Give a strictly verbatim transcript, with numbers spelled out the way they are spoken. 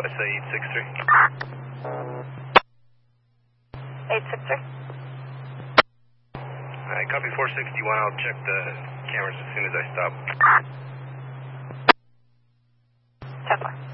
I say eight six three. eight six three. Alright, copy four sixty-one. I'll check the cameras as soon as I stop. ten four.